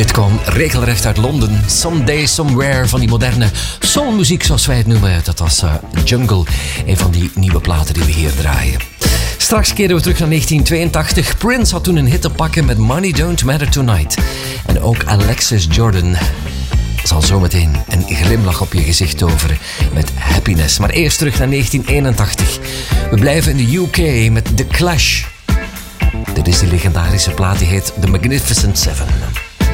Dit kwam regelrecht uit Londen. Someday, Somewhere, van die moderne soulmuziek zoals wij het noemen. Dat was Jungle, een van die nieuwe platen die we hier draaien. Straks keren we terug naar 1982. Prince had toen een hit te pakken met Money Don't Matter Tonight. En ook Alexis Jordan zal zometeen een glimlach op je gezicht toveren met Happiness. Maar eerst terug naar 1981. We blijven in de UK met The Clash. Dit is die legendarische plaat die heet The Magnificent Seven.